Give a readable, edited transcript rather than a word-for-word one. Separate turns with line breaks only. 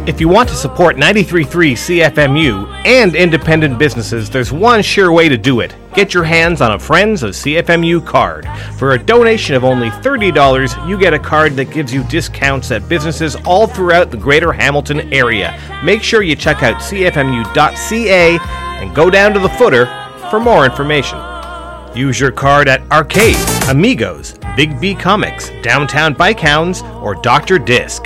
If you want to support 93.3 CFMU and independent businesses, there's one sure way to do it. Get your hands on a Friends of CFMU card. For a donation of only $30, you get a card that gives you discounts at businesses all throughout the Greater Hamilton area. Make sure you check out cfmu.ca and go down to the footer for more information. Use your card at Arcade, Amigos, Big B Comics, Downtown Bike Hounds, or Dr. Disc.